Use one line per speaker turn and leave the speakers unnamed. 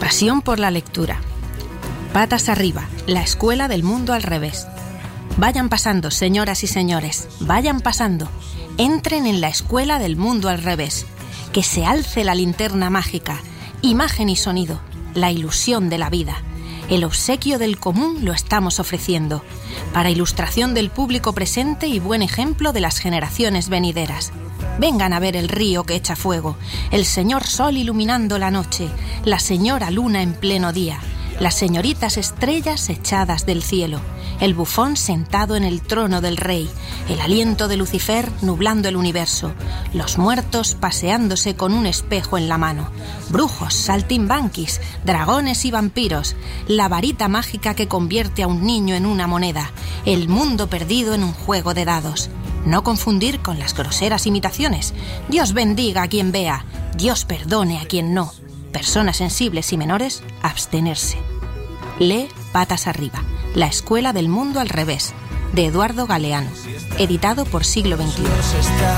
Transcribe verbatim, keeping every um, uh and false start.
Pasión por la lectura. Patas arriba, la escuela del mundo al revés. Vayan pasando, señoras y señores, vayan pasando. Entren en la escuela del mundo al revés. Que se alce la linterna mágica, imagen y sonido, la ilusión de la vida. El obsequio del común lo estamos ofreciendo, para ilustración del público presente y buen ejemplo de las generaciones venideras. Vengan a ver el río que echa fuego, el señor sol iluminando la noche, la señora luna en pleno día, las señoritas estrellas echadas del cielo, el bufón sentado en el trono del rey, el aliento de Lucifer nublando el universo, los muertos paseándose con un espejo en la mano, brujos, saltimbanquis, dragones y vampiros, la varita mágica que convierte a un niño en una moneda, el mundo perdido en un juego de dados. No confundir con las groseras imitaciones. Dios bendiga a quien vea, Dios perdone a quien no. Personas sensibles y menores, abstenerse. Lee Patas arriba, la escuela del mundo al revés, de Eduardo Galeano, editado por Siglo veintiuno.